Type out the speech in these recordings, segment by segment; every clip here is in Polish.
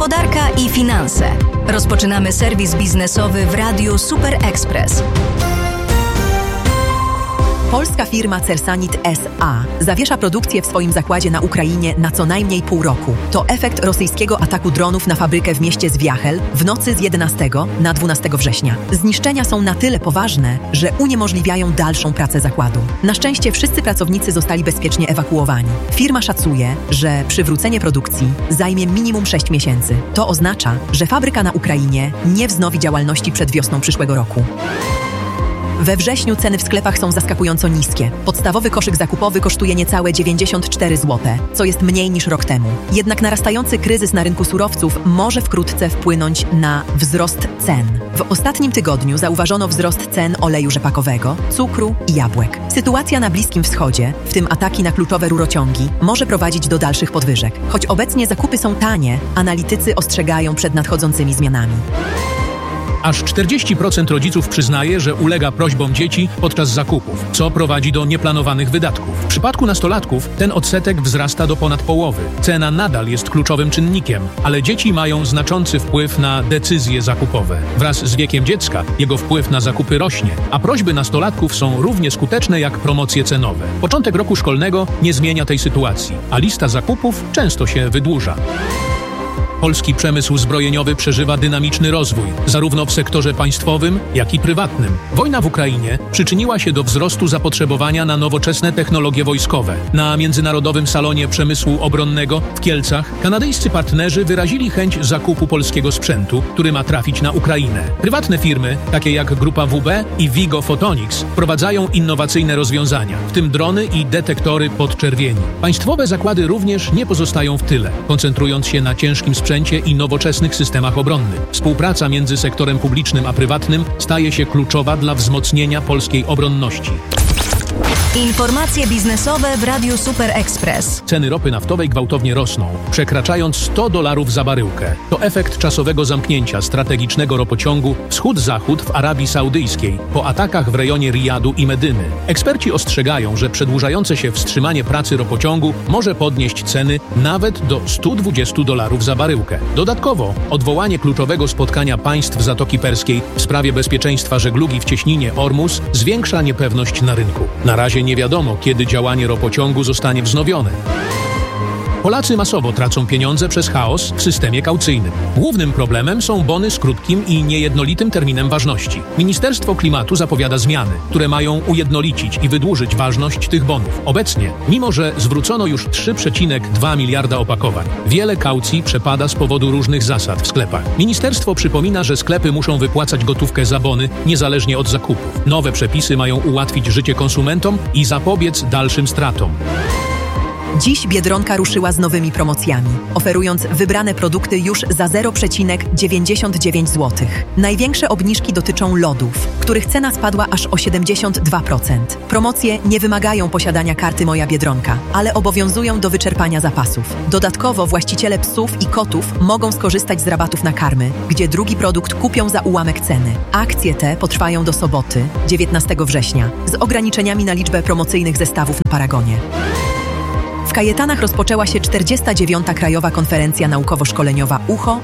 gospodarka i finanse. Rozpoczynamy serwis biznesowy w Radiu Super Express. Polska firma Cersanit S.A. zawiesza produkcję w swoim zakładzie na Ukrainie na co najmniej pół roku. To efekt rosyjskiego ataku dronów na fabrykę w mieście Zwiachel w nocy z 11 na 12 września. Zniszczenia są na tyle poważne, że uniemożliwiają dalszą pracę zakładu. Na szczęście wszyscy pracownicy zostali bezpiecznie ewakuowani. Firma szacuje, że przywrócenie produkcji zajmie minimum 6 miesięcy. To oznacza, że fabryka na Ukrainie nie wznowi działalności przed wiosną przyszłego roku. We wrześniu ceny w sklepach są zaskakująco niskie. Podstawowy koszyk zakupowy kosztuje niecałe 94 zł, co jest mniej niż rok temu. Jednak narastający kryzys na rynku surowców może wkrótce wpłynąć na wzrost cen. W ostatnim tygodniu zauważono wzrost cen oleju rzepakowego, cukru i jabłek. Sytuacja na Bliskim Wschodzie, w tym ataki na kluczowe rurociągi, może prowadzić do dalszych podwyżek. Choć obecnie zakupy są tanie, analitycy ostrzegają przed nadchodzącymi zmianami. Aż 40% rodziców przyznaje, że ulega prośbom dzieci podczas zakupów, co prowadzi do nieplanowanych wydatków. W przypadku nastolatków ten odsetek wzrasta do ponad połowy. Cena nadal jest kluczowym czynnikiem, ale dzieci mają znaczący wpływ na decyzje zakupowe. Wraz z wiekiem dziecka jego wpływ na zakupy rośnie, a prośby nastolatków są równie skuteczne jak promocje cenowe. Początek roku szkolnego nie zmienia tej sytuacji, a lista zakupów często się wydłuża. Polski przemysł zbrojeniowy przeżywa dynamiczny rozwój, zarówno w sektorze państwowym, jak i prywatnym. Wojna w Ukrainie przyczyniła się do wzrostu zapotrzebowania na nowoczesne technologie wojskowe. Na Międzynarodowym Salonie Przemysłu Obronnego w Kielcach kanadyjscy partnerzy wyrazili chęć zakupu polskiego sprzętu, który ma trafić na Ukrainę. Prywatne firmy, takie jak Grupa WB i Vigo Photonics, wprowadzają innowacyjne rozwiązania, w tym drony i detektory podczerwieni. Państwowe zakłady również nie pozostają w tyle, koncentrując się na ciężkim sprzęcie i nowoczesnych systemach obronnych. Współpraca między sektorem publicznym a prywatnym staje się kluczowa dla wzmocnienia polskiej obronności. Informacje biznesowe w Radiu Super Express. Ceny ropy naftowej gwałtownie rosną, przekraczając $100 za baryłkę. To efekt czasowego zamknięcia strategicznego ropociągu wschód-zachód w Arabii Saudyjskiej po atakach w rejonie Rijadu i Medyny. Eksperci ostrzegają, że przedłużające się wstrzymanie pracy ropociągu może podnieść ceny nawet do $120 za baryłkę. Dodatkowo odwołanie kluczowego spotkania państw Zatoki Perskiej w sprawie bezpieczeństwa żeglugi w cieśninie Ormus zwiększa niepewność na rynku. Na razie nie wiadomo, kiedy działanie ropociągu zostanie wznowione. Polacy masowo tracą pieniądze przez chaos w systemie kaucyjnym. Głównym problemem są bony z krótkim i niejednolitym terminem ważności. Ministerstwo Klimatu zapowiada zmiany, które mają ujednolicić i wydłużyć ważność tych bonów. Obecnie, mimo że zwrócono już 3,2 miliarda opakowań, wiele kaucji przepada z powodu różnych zasad w sklepach. Ministerstwo przypomina, że sklepy muszą wypłacać gotówkę za bony niezależnie od zakupów. Nowe przepisy mają ułatwić życie konsumentom i zapobiec dalszym stratom. Dziś Biedronka ruszyła z nowymi promocjami, oferując wybrane produkty już za 0,99 zł. Największe obniżki dotyczą lodów, których cena spadła aż o 72%. Promocje nie wymagają posiadania karty Moja Biedronka, ale obowiązują do wyczerpania zapasów. Dodatkowo właściciele psów i kotów mogą skorzystać z rabatów na karmy, gdzie drugi produkt kupią za ułamek ceny. Akcje te potrwają do soboty, 19 września, z ograniczeniami na liczbę promocyjnych zestawów na Paragonie. W Kajetanach rozpoczęła się 49. Krajowa Konferencja Naukowo-Szkoleniowa UCHO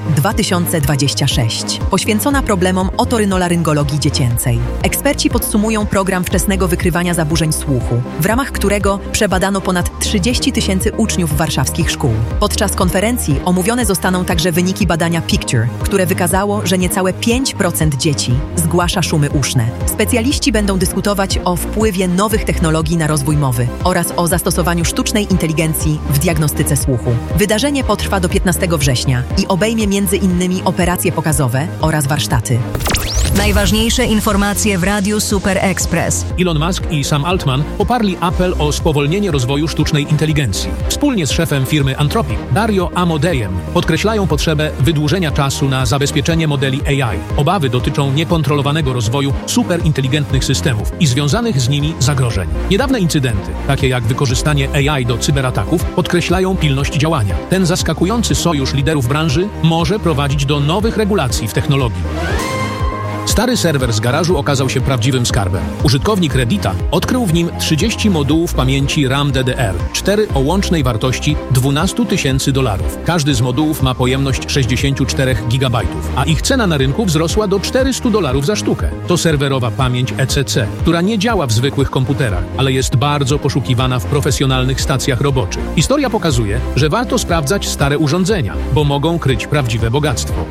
2026, poświęcona problemom otorynolaryngologii dziecięcej. Eksperci podsumują program wczesnego wykrywania zaburzeń słuchu, w ramach którego przebadano ponad 30 000 uczniów warszawskich szkół. Podczas konferencji omówione zostaną także wyniki badania Picture, które wykazało, że niecałe 5% dzieci zgłasza szumy uszne. Specjaliści będą dyskutować o wpływie nowych technologii na rozwój mowy oraz o zastosowaniu sztucznej inteligencji w diagnostyce słuchu. Wydarzenie potrwa do 15 września i obejmie m.in. operacje pokazowe oraz warsztaty. Najważniejsze informacje w Radiu Super Express. Elon Musk i Sam Altman poparli apel o spowolnienie rozwoju sztucznej inteligencji. Wspólnie z szefem firmy Anthropic, Dario Amodejem, podkreślają potrzebę wydłużenia czasu na zabezpieczenie modeli AI. Obawy dotyczą niekontrolowanego rozwoju superinteligentnych systemów i związanych z nimi zagrożeń. Niedawne incydenty, takie jak wykorzystanie AI do cyberataków, podkreślają pilność działania. Ten zaskakujący sojusz liderów branży może prowadzić do nowych regulacji w technologii. Stary serwer z garażu okazał się prawdziwym skarbem. Użytkownik Reddita odkrył w nim 30 modułów pamięci RAM DDR, 4 o łącznej wartości $12,000. Każdy z modułów ma pojemność 64 GB, a ich cena na rynku wzrosła do $400 za sztukę. To serwerowa pamięć ECC, która nie działa w zwykłych komputerach, ale jest bardzo poszukiwana w profesjonalnych stacjach roboczych. Historia pokazuje, że warto sprawdzać stare urządzenia, bo mogą kryć prawdziwe bogactwo.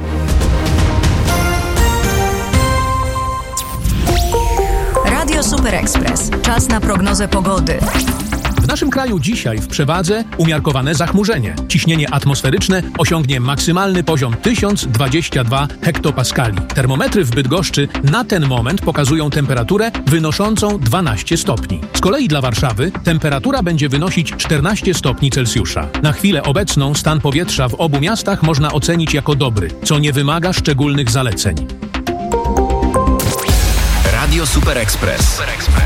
Radio Super Express. Czas na prognozę pogody. W naszym kraju dzisiaj w przewadze umiarkowane zachmurzenie. Ciśnienie atmosferyczne osiągnie maksymalny poziom 1022 hektopaskali. Termometry w Bydgoszczy na ten moment pokazują temperaturę wynoszącą 12 stopni. Z kolei dla Warszawy temperatura będzie wynosić 14 stopni Celsjusza. Na chwilę obecną stan powietrza w obu miastach można ocenić jako dobry, co nie wymaga szczególnych zaleceń. Radio Super Express.